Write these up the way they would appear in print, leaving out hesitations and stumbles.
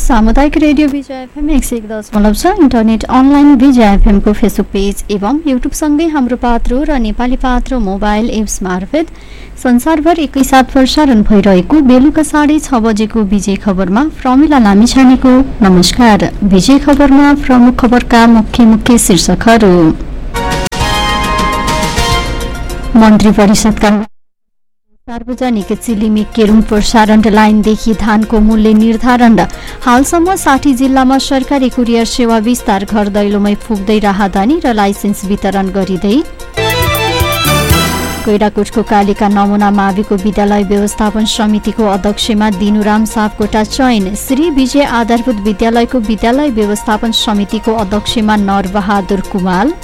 सामुदायिक रेडियो विजय FM 101.6 internet online विजय FM को Facebook page एवं युट्युब सँगै हाम्रो पात्रो र नेपाली पात्रो मोबाइल एप्स मार्फत संसारभर एकैसाथ प्रसारण भइरहेको बेलुका 6:30 बजेको विजय खबरमा प्रमिला लामिछानेको नमस्कार। विजय खबरमा प्रमुख खबरका मुख्य शीर्षकहरू। मन्त्री परिषदका सार्वजनिक चिलिमी केरुङ प्रसारण लाइनदेखि धानको मूल्य निर्धारण। हालसम्म 60 जिल्लामा सरकारी कुरियर सेवा विस्तार। घर दैलोमै पुग्दै राहदानी र लाइसेन्स वितरण गरिँदै। गैंडाकोटको कालिका नमुना माविको विद्यालय व्यवस्थापन समितिको अध्यक्षमा दिनुराम सापकोटा चयन। श्री विजय आधारभूत विद्यालयको विद्यालय व्यवस्थापन समितिको अध्यक्षमा नरबहादुर कुमाल।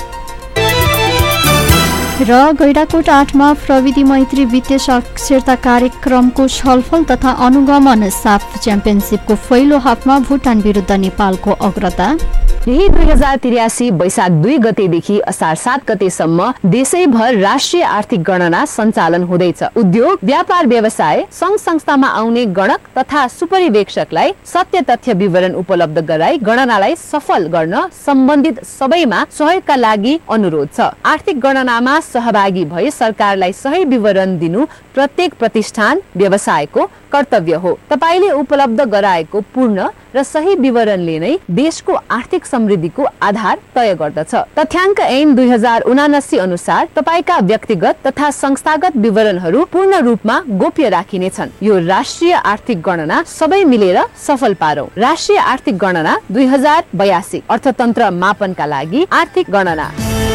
र गैंडाकोट 8मा प्रविधि मैत्री वित्तीय साक्षरता कार्यक्रमको छलफल तथा अनुगमन। साफ च्याम्पियनसिपको पहिलो हाफमा भुटान विरुद्ध नेपालको अग्रता। यही 2083 वैशाख 2 गतेदेखि असार 7 गतेसम्म देशैभर राष्ट्रिय आर्थिक गणना सञ्चालन हुँदैछ। उद्योग, व्यापार, व्यवसाय, संघ संस्थामा आउने गणक तथा सुपरिवेक्षकलाई सत्य तथ्य विवरण उपलब्ध गराई गणनालाई सफल गर्न सम्बन्धित सबैमा सहयोगका लागि अनुरोध छ। आर्थिक गणनामा सहभागी भई सरकारलाई सही विवरण दिनु प्रत्येक प्रतिष्ठान व्यवसायको कर्तव्य हो। तपाईले उपलब्ध गराएको पूर्ण र सही विवरणले नै देशको आर्थिक समृद्धिको आधार तय गर्दछ। तथ्याङ्क ऐन 2079 अनुसार तपाईका व्यक्तिगत तथा संस्थागत विवरणहरू पूर्ण रूपमा गोप्य राखिनेछन्। यो राष्ट्रिय आर्थिक गणना सबै मिलेर सफल पारौं। राष्ट्रिय आर्थिक गणना 2082 अर्थतन्त्र मापनका लागि आर्थिक गणना।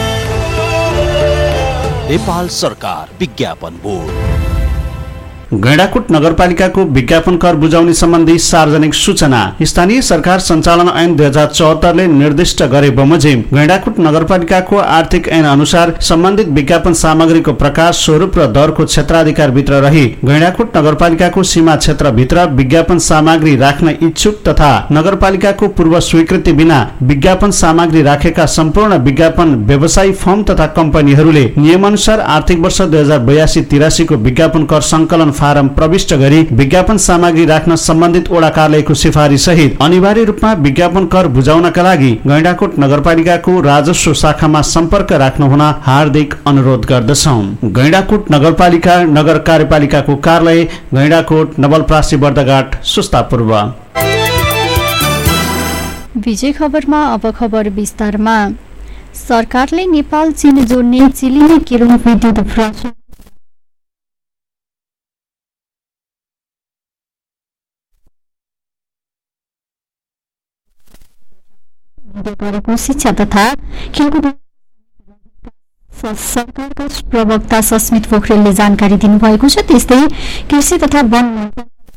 नेपाल सरकार विज्ञापन बोर्ड। गैंडाकोट नगरपालिकाको विज्ञापन कर बुझाउने सम्बन्धी सार्वजनिक सूचना। स्थानीय सरकार सञ्चालन ऐन 2074 ले निर्दिष्ट गरे बमोजिम गैंडाकोट नगरपालिकाको आर्थिक ऐन अनुसार सम्बन्धित विज्ञापन सामग्रीको प्रकार, स्वरूप र दरको क्षेत्राधिकार भित्र रही गैंडाकोट नगरपालिकाको सीमा क्षेत्र भित्र विज्ञापन सामग्री राख्न इच्छुक तथा नगरपालिकाको पूर्व स्वीकृति बिना विज्ञापन सामग्री राखेका सम्पूर्ण विज्ञापन व्यवसायी फर्म तथा कम्पनीहरूले नियमअनुसार आर्थिक वर्ष 2082-83 को विज्ञापन कर संकलन फारम प्रविष्ट गरी विज्ञापन सामग्री राख्न सम्बन्धित वडा कार्यालयको सिफारिस सहित अनिवार्य रूपमा विज्ञापन कर बुझाउनका लागि गैंडाकोट नगरपालिकाको राजस्व शाखामा सम्पर्क राख्नु हुन हार्दिक अनुरोध गर्दछौं। गैंडाकोट नगरपालिका नगर कार्यपालिकाको कार्यालय गैंडाकोट, नवलपरासी, बर्दघाट, सुस्ता पूर्व। विजय खबरमा अब खबर विस्तारमा। सरकारले नेपाल चीन जोड्ने चिलिमी केरुङ विद्युत प्रसारण गरेको शिक्षा तथा खेलकुद सरकारका प्रवक्ता सस्मित पोखरेलले जानकारी दिनुभएको छ। त्यस्तै कृषि तथा वन